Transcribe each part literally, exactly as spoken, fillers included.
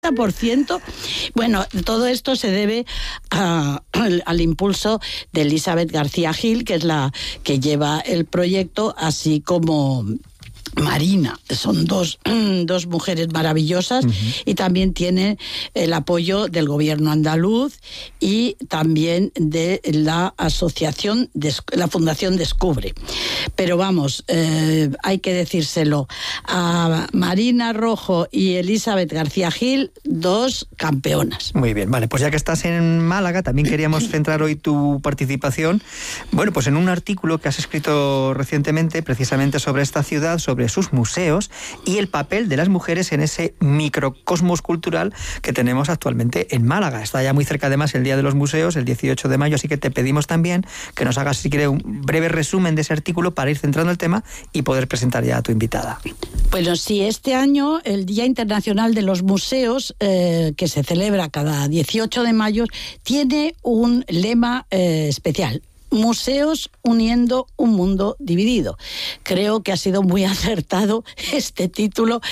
por ciento. Bueno, todo esto se debe a, al, al impulso de Elizabeth García Gil, que es la que lleva el proyecto, así como Marina. Son dos, dos mujeres maravillosas. Uh-huh. Y también tiene el apoyo del gobierno andaluz y también de la asociación, de, la Fundación Descubre. Pero vamos, eh, hay que decírselo, a Marina Rojo y Elizabeth García Gil, dos campeonas. Muy bien, vale, pues ya que estás en Málaga, también queríamos centrar hoy tu participación, bueno, pues en un artículo que has escrito recientemente precisamente sobre esta ciudad, sobre sus museos y el papel de las mujeres en ese microcosmos cultural que tenemos actualmente en Málaga. Está ya muy cerca además el Día de los Museos, el dieciocho de mayo, así que te pedimos también que nos hagas, si quieres, un breve resumen de ese artículo para ir centrando el tema y poder presentar ya a tu invitada. Bueno, sí, este año el Día Internacional de los Museos, eh, que se celebra cada dieciocho de mayo, tiene un lema eh, especial. Museos uniendo un mundo dividido. Creo que ha sido muy acertado este título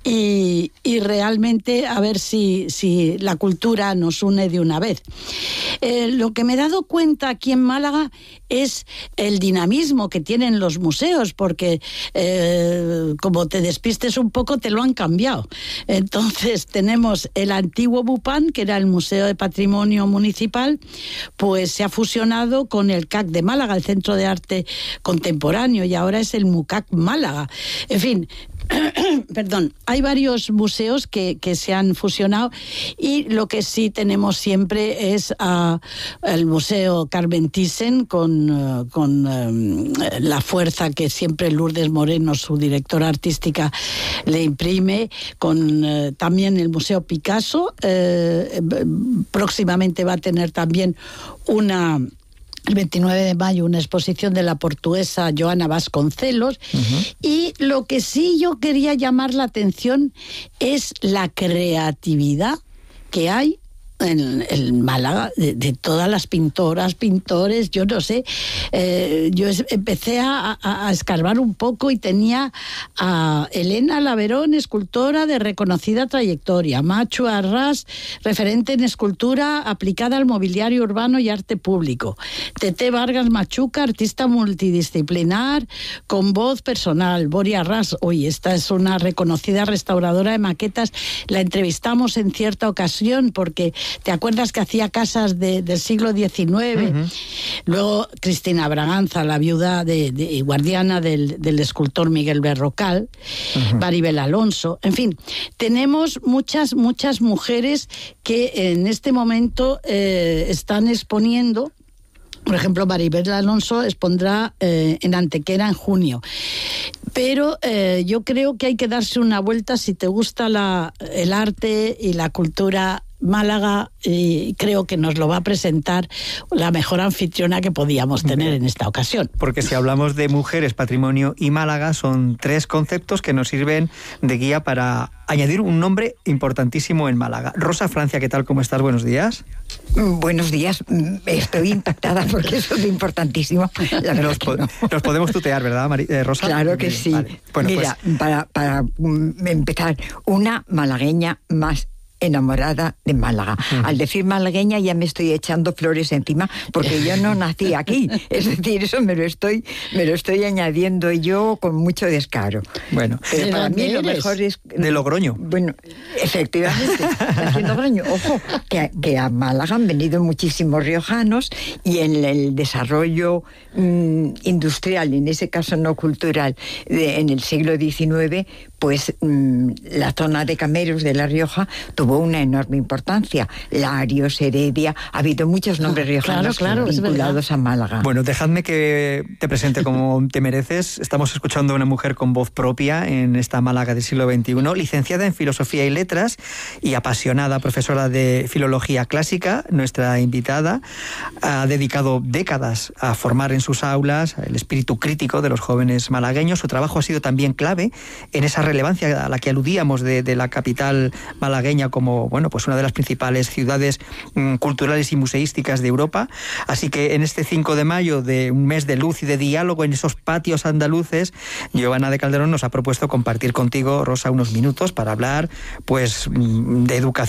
y, y realmente a ver si, si la cultura nos une de una vez. Eh, lo que me he dado cuenta aquí en Málaga es el dinamismo que tienen los museos, porque eh, como te despistes un poco te lo han cambiado. Entonces tenemos el antiguo Bupán, que era el Museo de Patrimonio Municipal, pues se ha fusionado con el C A C de Málaga, el Centro de Arte Contemporáneo, y ahora es el MUCAC Málaga. En fin, perdón, hay varios museos que, que se han fusionado y lo que sí tenemos siempre es uh, el Museo Carmen Thyssen con, uh, con um, la fuerza que siempre Lourdes Moreno, su directora artística, le imprime, con uh, también el Museo Picasso. Uh, próximamente va a tener también una... el veintinueve de mayo, una exposición de la portuguesa Joana Vasconcelos. Uh-huh. Y lo que sí yo quería llamar la atención es la creatividad que hay en, en Málaga, de, de todas las pintoras, pintores, yo no sé. Eh, yo es, empecé a, a, a escarbar un poco y tenía a Elena Laverón, escultora de reconocida trayectoria, Machu Arras, referente en escultura aplicada al mobiliario urbano y arte público, Tete Vargas Machuca, artista multidisciplinar con voz personal, Bori Arras, uy, esta es una reconocida restauradora de maquetas, la entrevistamos en cierta ocasión porque ¿te acuerdas que hacía casas de, del siglo diecinueve? Uh-huh. Luego Cristina Braganza, la viuda de, de, y guardiana del, del escultor Miguel Berrocal, uh-huh. Maribel Alonso, en fin, tenemos muchas, muchas mujeres que en este momento eh, están exponiendo. Por ejemplo, Maribel Alonso expondrá eh, en Antequera en junio. Pero eh, yo creo que hay que darse una vuelta si te gusta la, el arte y la cultura. Málaga, y creo que nos lo va a presentar la mejor anfitriona que podíamos tener en esta ocasión. Porque si hablamos de mujeres, patrimonio y Málaga, son tres conceptos que nos sirven de guía para añadir un nombre importantísimo en Málaga. Rosa Francia, ¿qué tal? ¿Cómo estás? Buenos días. Buenos días. Estoy impactada porque eso es importantísimo. La verdad nos, po- no. nos podemos tutear, ¿verdad, Mari- eh, Rosa? Claro que sí. Vale. Bueno, Mira, pues... para, para um, empezar, una malagueña más enamorada de Málaga. Uh-huh. Al decir malagueña ya me estoy echando flores encima porque yo no nací aquí. Es decir, eso me lo estoy me lo estoy añadiendo yo con mucho descaro. Bueno, pero para mí eres? Lo mejor es... De Logroño. Bueno, efectivamente, de Logroño. Ojo, que, que a Málaga han venido muchísimos riojanos y en el desarrollo mmm, industrial, en ese caso no cultural, de, en el siglo diecinueve, pues mmm, la zona de Cameros de La Rioja tuvo una enorme importancia. Larios, Heredia, ha habido muchos nombres riojanos claro, claro, vinculados a Málaga. Bueno, dejadme que te presente como te mereces. Estamos escuchando a una mujer con voz propia en esta Málaga del siglo veintiuno, licenciada en Filosofía y Letras y apasionada profesora de Filología Clásica. Nuestra invitada ha dedicado décadas a formar en sus aulas el espíritu crítico de los jóvenes malagueños. Su trabajo ha sido también clave en esa relevancia a la que aludíamos de, de la capital malagueña como, bueno, pues una de las principales ciudades mmm, culturales y museísticas de Europa. Así que en este cinco de mayo, de un mes de luz y de diálogo en esos patios andaluces, Giovanna de Calderón nos ha propuesto compartir contigo, Rosa, unos minutos para hablar, pues, de educación